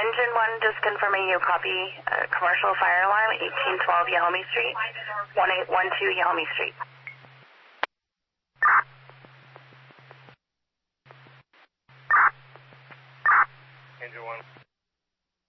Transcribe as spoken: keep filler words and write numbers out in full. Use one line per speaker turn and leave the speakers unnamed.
Engine one, just confirming you copy uh, commercial fire alarm, eighteen twelve Yahomie Street, one eight one two Yahomie Street.
Engine one.